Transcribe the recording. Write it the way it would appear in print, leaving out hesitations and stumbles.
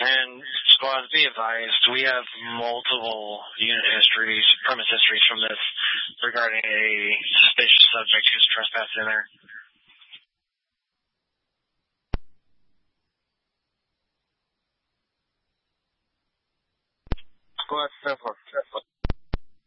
And squads, be advised, we have multiple premise histories from this regarding a suspicious subject who's trespassed in there. Squad 7-4.